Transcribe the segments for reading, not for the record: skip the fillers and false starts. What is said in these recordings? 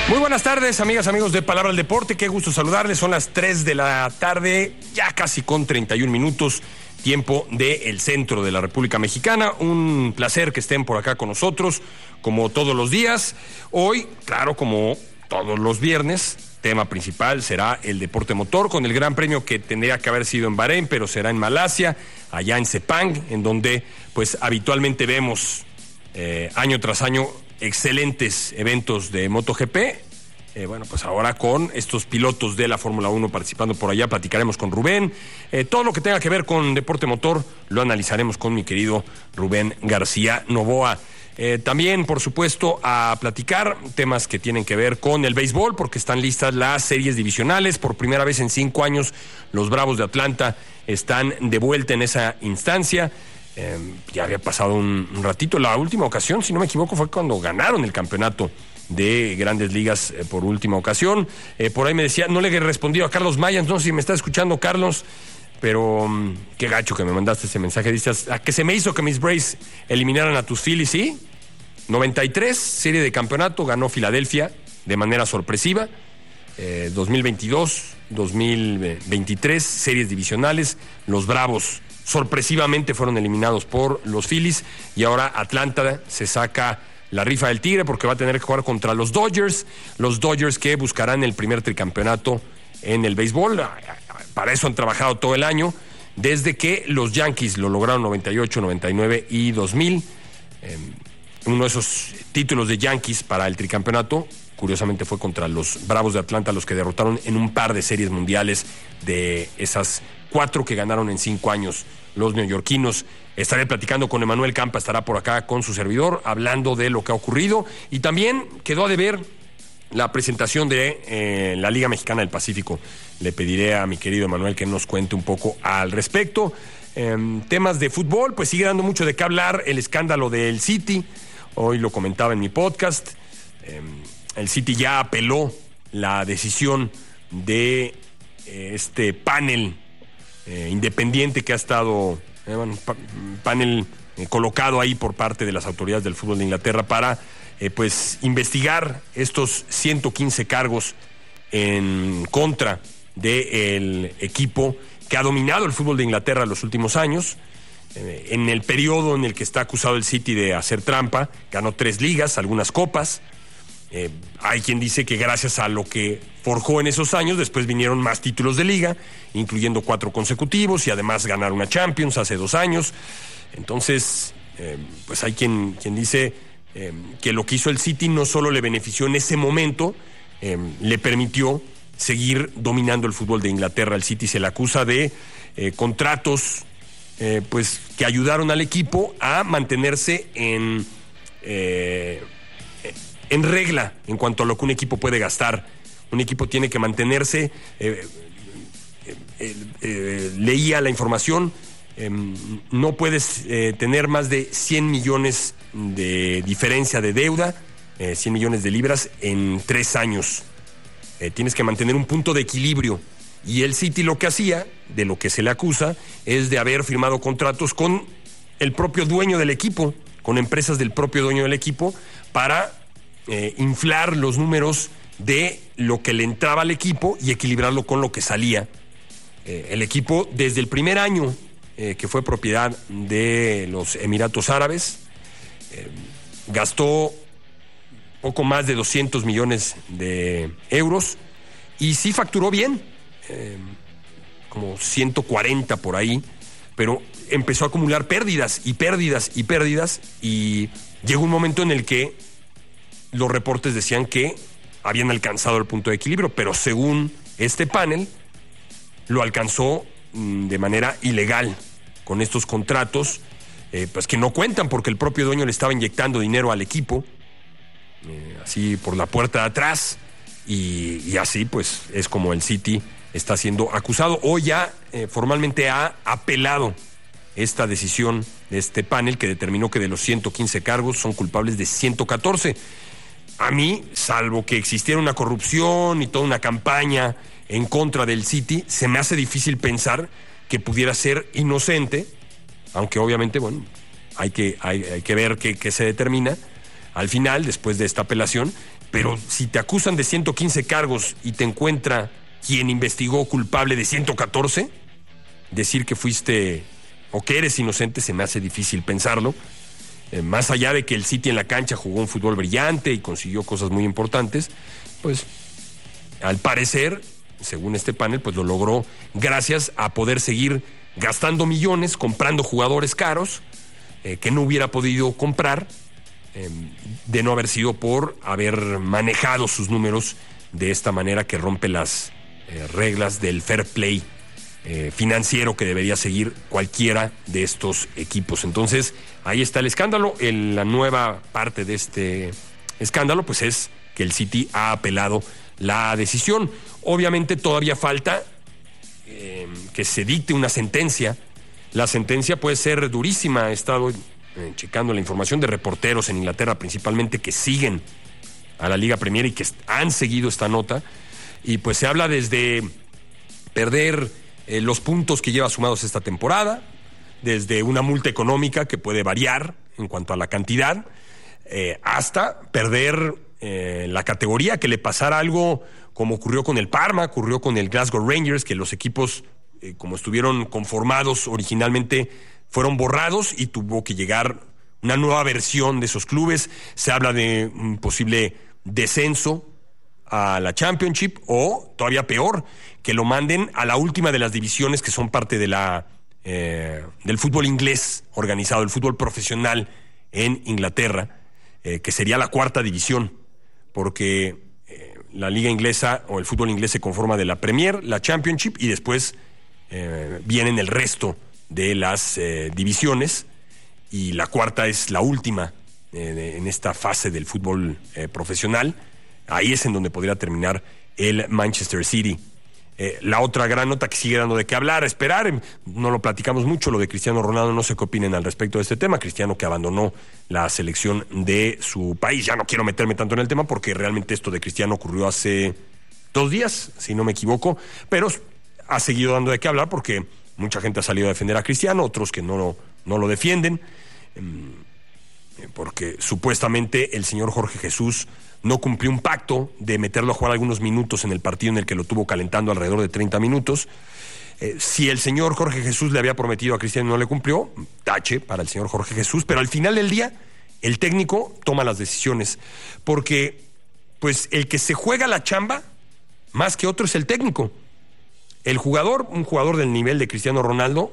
Muy buenas tardes, amigas, amigos de Palabra al Deporte. Qué gusto saludarles. Son las 3 de la tarde, ya casi con 31 minutos, tiempo del centro de la República Mexicana. Un placer que estén por acá con nosotros, como todos los días. Hoy, claro, como todos los viernes, tema principal será el deporte motor, con el gran premio que tendría que haber sido en Bahrein, pero será en Malasia, allá en Sepang, en donde pues habitualmente vemos año tras año excelentes eventos de MotoGP. Bueno, pues ahora con estos pilotos de la Fórmula 1 participando por allá, platicaremos con Rubén. Todo lo que tenga que ver con deporte motor lo analizaremos con mi querido Rubén García Novoa. También, por supuesto, a platicar temas que tienen que ver con el béisbol, porque están listas las series divisionales. Por primera vez en 5 años, los Bravos de Atlanta están de vuelta en esa instancia. Ya había pasado un ratito. La última ocasión, si no me equivoco, fue cuando ganaron el campeonato de Grandes Ligas por última ocasión. Por ahí me decía, no le he respondido a Carlos Mayans, no sé si me está escuchando, Carlos, pero qué gacho que me mandaste ese mensaje. Dices, ¿a que se me hizo que mis Braves eliminaran a tus Phillies? Sí, 93, serie de campeonato, ganó Filadelfia de manera sorpresiva. 2022, 2023, series divisionales, los Bravos sorpresivamente fueron eliminados por los Phillies, y ahora Atlanta se saca la rifa del tigre porque va a tener que jugar contra los Dodgers que buscarán el primer tricampeonato en el béisbol. Para eso han trabajado todo el año, desde que los Yankees lo lograron 98, 99 y 2000. Uno de esos títulos de Yankees para el tricampeonato, curiosamente, fue contra los Bravos de Atlanta, los que derrotaron en un par de series mundiales de esas 4 que ganaron en 5 años los neoyorquinos. Estaré platicando con Emanuel Campa, estará por acá con su servidor, hablando de lo que ha ocurrido. Y también quedó a deber la presentación de la Liga Mexicana del Pacífico. Le pediré a mi querido Emanuel que nos cuente un poco al respecto. Temas de fútbol, pues sigue dando mucho de qué hablar el escándalo del City. Hoy lo comentaba en mi podcast. El City ya apeló la decisión de este panel independiente que ha estado, panel colocado ahí por parte de las autoridades del fútbol de Inglaterra para pues investigar estos 115 cargos en contra del equipo que ha dominado el fútbol de Inglaterra en los últimos años. En el periodo en el que está acusado el City de hacer trampa, ganó 3 ligas, algunas copas. Hay quien dice que gracias a lo que forjó en esos años, después vinieron más títulos de liga, incluyendo 4 consecutivos, y además ganar una Champions hace 2 años. Entonces, pues hay quien dice que lo que hizo el City no solo le benefició en ese momento, le permitió seguir dominando el fútbol de Inglaterra. El City se le acusa de contratos pues que ayudaron al equipo a mantenerse en regla en cuanto a lo que un equipo puede gastar. Un equipo tiene que mantenerse, leía la información, no puedes tener más de 100 millones de diferencia de deuda, 100 millones de libras en 3 años. Tienes que mantener un punto de equilibrio. Y el City lo que hacía, de lo que se le acusa, es de haber firmado contratos con el propio dueño del equipo, con empresas del propio dueño del equipo, para inflar los números de lo que le entraba al equipo y equilibrarlo con lo que salía. El equipo, desde el primer año que fue propiedad de los Emiratos Árabes, gastó poco más de 200 millones de euros y sí facturó bien, como 140 por ahí, pero empezó a acumular pérdidas y pérdidas y pérdidas, y llegó un momento en el que los reportes decían que habían alcanzado el punto de equilibrio, pero según este panel lo alcanzó de manera ilegal, con estos contratos pues que no cuentan, porque el propio dueño le estaba inyectando dinero al equipo, así por la puerta de atrás, y así pues es como el City está siendo acusado. Hoy ya formalmente ha apelado esta decisión de este panel, que determinó que de los 115 cargos son culpables de 114. A mí, salvo que existiera una corrupción y toda una campaña en contra del City, se me hace difícil pensar que pudiera ser inocente, aunque obviamente, bueno, hay que ver qué se determina. al final, después de esta apelación, pero si te acusan de 115 cargos y te encuentra quien investigó culpable de 114, decir que fuiste o que eres inocente se me hace difícil pensarlo. Más allá de que el City en la cancha jugó un fútbol brillante y consiguió cosas muy importantes, pues al parecer, según este panel, pues lo logró gracias a poder seguir gastando millones, comprando jugadores caros, que no hubiera podido comprar, de no haber sido por haber manejado sus números de esta manera que rompe las reglas del fair play financiero que debería seguir cualquiera de estos equipos. Entonces, ahí está el escándalo. La nueva parte de este escándalo, pues es que el City ha apelado la decisión. Obviamente todavía falta que se dicte una sentencia. La sentencia puede ser durísima. He estado checando la información de reporteros en Inglaterra principalmente que siguen a la Liga Premier y que han seguido esta nota. Y pues se habla desde perder los puntos que lleva sumados esta temporada, desde una multa económica que puede variar en cuanto a la cantidad, hasta perder la categoría, que le pasara algo como ocurrió con el Parma, ocurrió con el Glasgow Rangers, que los equipos, como estuvieron conformados originalmente, fueron borrados y tuvo que llegar una nueva versión de esos clubes. Se habla de un posible descenso a la Championship o, todavía peor, que lo manden a la última de las divisiones que son parte de del fútbol inglés organizado, el fútbol profesional en Inglaterra, que sería la cuarta división, porque la liga inglesa o el fútbol inglés se conforma de la Premier, la Championship y después vienen el resto de las divisiones, y la cuarta es la última en esta fase del fútbol profesional. Ahí es en donde podría terminar el Manchester City. La otra gran nota que sigue dando de qué hablar, esperar, no lo platicamos mucho, lo de Cristiano Ronaldo, no sé qué opinen al respecto de este tema. Cristiano, que abandonó la selección de su país. Ya no quiero meterme tanto en el tema porque realmente esto de Cristiano ocurrió hace 2 días, si no me equivoco, pero ha seguido dando de qué hablar porque mucha gente ha salido a defender a Cristiano, otros que no lo defienden, porque supuestamente el señor Jorge Jesús no cumplió un pacto de meterlo a jugar algunos minutos en el partido en el que lo tuvo calentando alrededor de 30 minutos. Si el señor Jorge Jesús le había prometido a Cristiano y no le cumplió, tache para el señor Jorge Jesús, pero al final del día el técnico toma las decisiones, porque pues el que se juega la chamba más que otro es el técnico. El jugador, un jugador del nivel de Cristiano Ronaldo,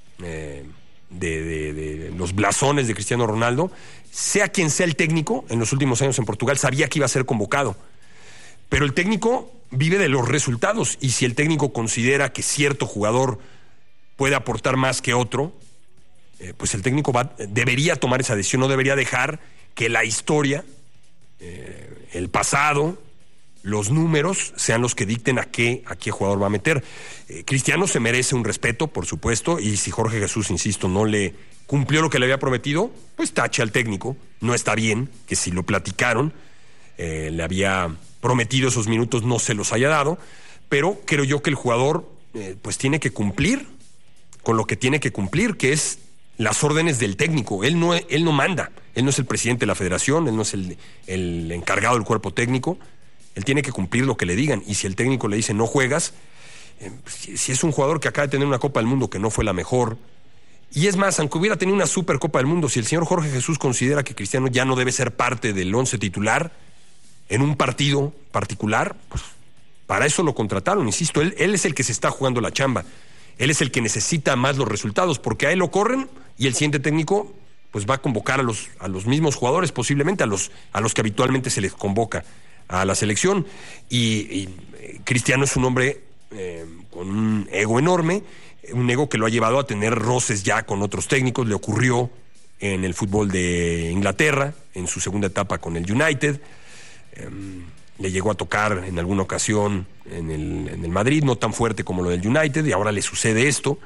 de los blasones de Cristiano Ronaldo, sea quien sea el técnico, en los últimos años en Portugal sabía que iba a ser convocado. Pero el técnico vive de los resultados, y si el técnico considera que cierto jugador puede aportar más que otro, pues el técnico debería tomar esa decisión, no debería dejar que la historia, el pasado, los números sean los que dicten a qué jugador va a meter. Cristiano se merece un respeto, por supuesto, y si Jorge Jesús, insisto, no le cumplió lo que le había prometido, pues tache al técnico. No está bien que si lo platicaron, le había prometido esos minutos, no se los haya dado, pero creo yo que el jugador pues tiene que cumplir con lo que tiene que cumplir, que es las órdenes del técnico. Él no manda, él no es el presidente de la federación, él no es el encargado del cuerpo técnico. Él tiene que cumplir lo que le digan, y si el técnico le dice no juegas, si es un jugador que acaba de tener una Copa del Mundo que no fue la mejor, y es más, aunque hubiera tenido una Super Copa del Mundo, si el señor Jorge Jesús considera que Cristiano ya no debe ser parte del 11 titular en un partido particular, pues para eso lo contrataron, insisto, él es el que se está jugando la chamba, él es el que necesita más los resultados, porque a él lo corren y el siguiente técnico pues va a convocar a los mismos jugadores, posiblemente a los que habitualmente se les convoca a la selección, y Cristiano es un hombre con un ego enorme, un ego que lo ha llevado a tener roces ya con otros técnicos. Le ocurrió en el fútbol de Inglaterra, en su segunda etapa con el United, le llegó a tocar en alguna ocasión en el Madrid, no tan fuerte como lo del United, y ahora le sucede esto.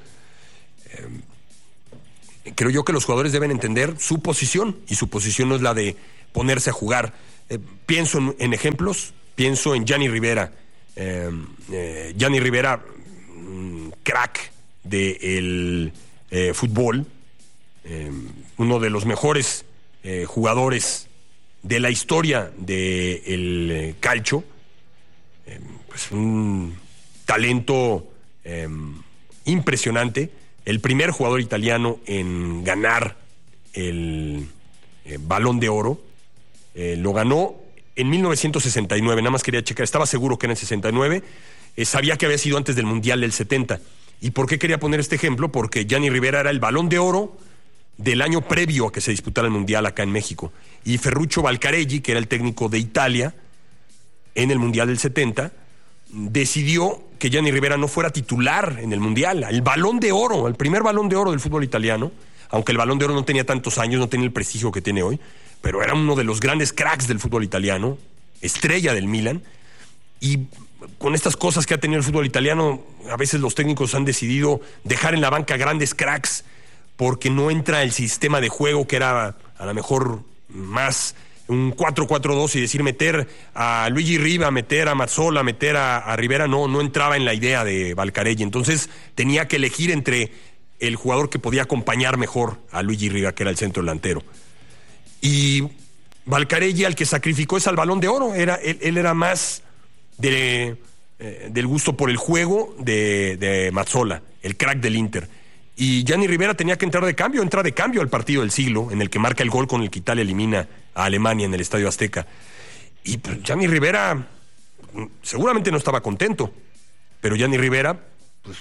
Creo yo que los jugadores deben entender su posición, y su posición no es la de ponerse a jugar. Pienso en ejemplos, pienso en Gianni Rivera. Gianni Rivera, crack del fútbol, uno de los mejores jugadores de la historia del calcio, pues un talento impresionante, el primer jugador italiano en ganar el Balón de Oro, lo ganó en 1969, nada más quería checar, estaba seguro que era en 69, sabía que había sido antes del Mundial del 70. ¿Y por qué quería poner este ejemplo? Porque Gianni Rivera era el Balón de Oro del año previo a que se disputara el Mundial acá en México. Y Ferruccio Valcareggi, que era el técnico de Italia en el Mundial del 70, decidió que Gianni Rivera no fuera titular en el Mundial. El Balón de Oro, el primer Balón de Oro del fútbol italiano, aunque el Balón de Oro no tenía tantos años, no tenía el prestigio que tiene hoy, pero era uno de los grandes cracks del fútbol italiano, estrella del Milan, y con estas cosas que ha tenido el fútbol italiano, a veces los técnicos han decidido dejar en la banca grandes cracks porque no entra el sistema de juego que era a lo mejor más un 4-4-2 y decir meter a Luigi Riva, meter a Mazzola, meter a Rivera, no entraba en la idea de Valcareggi. Entonces tenía que elegir entre el jugador que podía acompañar mejor a Luigi Riva, que era el centro delantero. Y Valcareggi al que sacrificó es al Balón de Oro. Él era más del gusto por el juego de Mazzola, el crack del Inter. Y Gianni Rivera tenía que entra de cambio al partido del siglo, en el que marca el gol con el que Italia elimina a Alemania en el Estadio Azteca. Y pues, Gianni Rivera seguramente no estaba contento, pero Gianni Rivera pues,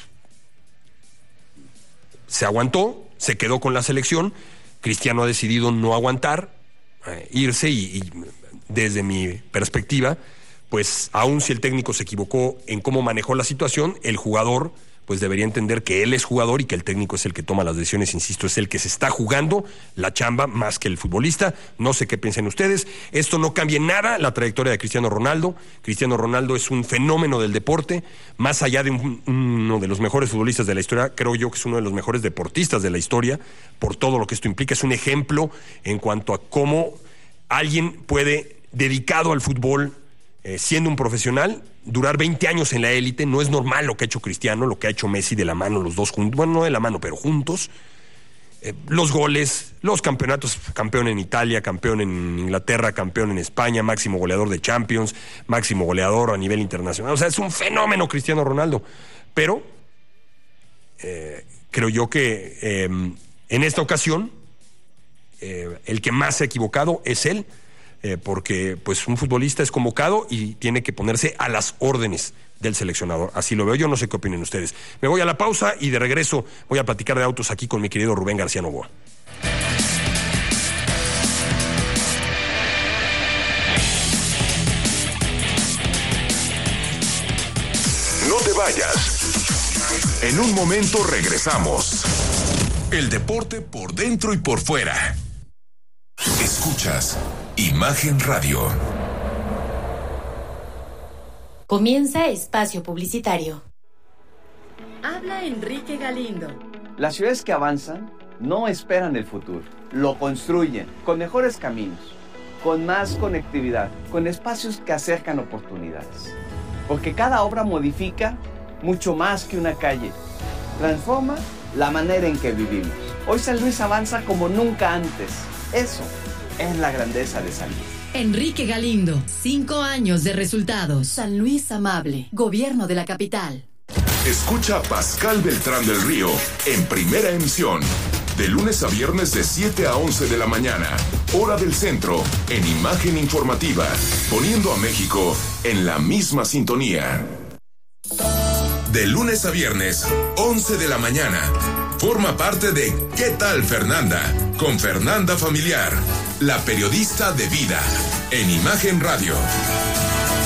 se aguantó, se quedó con la selección. Cristiano ha decidido no aguantar, irse y desde mi perspectiva, pues aun si el técnico se equivocó en cómo manejó la situación, el jugador pues debería entender que él es jugador y que el técnico es el que toma las decisiones, insisto, es el que se está jugando la chamba más que el futbolista. No sé qué piensen ustedes. Esto no cambia en nada la trayectoria de Cristiano Ronaldo. Cristiano Ronaldo es un fenómeno del deporte, más allá de uno de los mejores futbolistas de la historia, creo yo que es uno de los mejores deportistas de la historia, por todo lo que esto implica. Es un ejemplo en cuanto a cómo alguien puede, dedicado al fútbol, siendo un profesional, durar 20 años en la élite. No es normal lo que ha hecho Cristiano, lo que ha hecho Messi de la mano, los dos juntos, bueno, no de la mano, pero juntos. Los goles, los campeonatos, campeón en Italia, campeón en Inglaterra, campeón en España, máximo goleador de Champions, máximo goleador a nivel internacional. O sea, es un fenómeno Cristiano Ronaldo. Pero creo yo que en esta ocasión el que más se ha equivocado es él. Porque pues un futbolista es convocado y tiene que ponerse a las órdenes del seleccionador. Así lo veo yo, no sé qué opinen ustedes. Me voy a la pausa y de regreso voy a platicar de autos aquí con mi querido Rubén García Novoa. No te vayas. En un momento regresamos. El deporte por dentro y por fuera. Escuchas Imagen Radio. Comienza espacio publicitario. Habla Enrique Galindo. Las ciudades que avanzan no esperan el futuro, lo construyen con mejores caminos, con más conectividad, con espacios que acercan oportunidades. Porque cada obra modifica mucho más que una calle, transforma la manera en que vivimos. Hoy San Luis avanza como nunca antes. Eso es la grandeza de San Luis. Enrique Galindo, 5 años de resultados. San Luis amable, gobierno de la capital. Escucha a Pascal Beltrán del Río en Primera Emisión, de lunes a viernes de 7 a 11 de la mañana, hora del centro, en Imagen Informativa, poniendo a México en la misma sintonía. De lunes a viernes, 11 de la mañana. Forma parte de ¿Qué tal, Fernanda? Con Fernanda Familiar, la periodista de vida, en Imagen Radio.